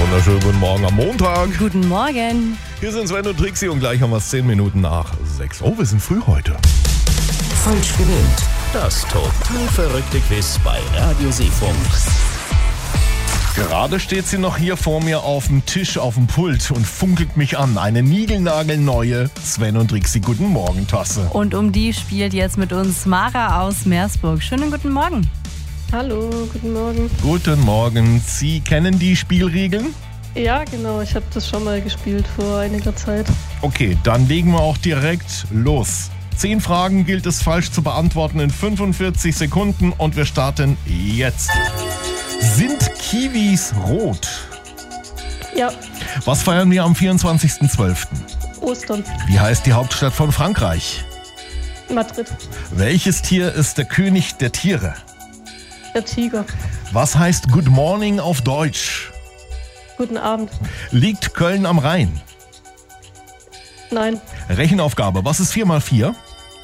Wunderschönen guten Morgen am Montag. Guten Morgen. Hier sind Sven und Trixi und gleich haben wir es 10 Minuten nach 6. Oh, wir sind früh heute. Falsch gewählt. Das total verrückte Quiz bei Radio Seefunk. Gerade steht sie noch hier vor mir auf dem Tisch, auf dem Pult und funkelt mich an. Eine niegelnagelneue Sven und Trixi Guten Morgen Tasse. Und um die spielt jetzt mit uns Mara aus Meersburg. Schönen guten Morgen. Hallo, guten Morgen. Guten Morgen. Sie kennen die Spielregeln? Ja, genau, ich habe das schon mal gespielt vor einiger Zeit. Okay, dann legen wir auch direkt los. 10 Fragen gilt es falsch zu beantworten in 45 Sekunden und wir starten jetzt. Sind Kiwis rot? Ja, Was feiern wir am 24.12.? Ostern, Wie heißt die Hauptstadt von Frankreich? Madrid, Welches Tier ist der König der Tiere? der Tiger. Was heißt Good Morning auf Deutsch? Guten Abend. Liegt Köln am Rhein? Nein, Rechenaufgabe, was ist 4 mal 4?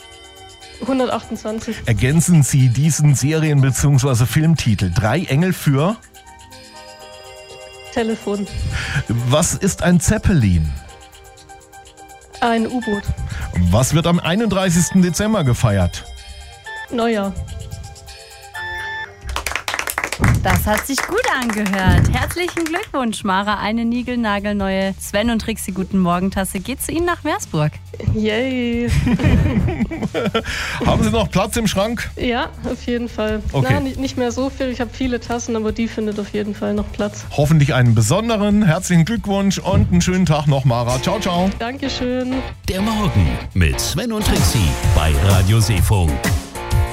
128. Ergänzen Sie diesen Serien- bzw. Filmtitel. 3 Engel für... Telefon. Was ist ein Zeppelin? Ein U-Boot. Was wird am 31. Dezember gefeiert? Neujahr. Das hat sich gut angehört. Herzlichen Glückwunsch, Mara. Eine niegelnagelneue Sven und Trixi Guten Morgen Tasse geht zu Ihnen nach Meersburg. Yay. Haben Sie noch Platz im Schrank? Ja, auf jeden Fall. Okay. Na, nicht mehr so viel. Ich habe viele Tassen, aber die findet auf jeden Fall noch Platz. Hoffentlich einen besonderen. Herzlichen Glückwunsch und einen schönen Tag noch, Mara. Ciao, ciao. Dankeschön. Der Morgen mit Sven und Trixi bei Radio Seefunk.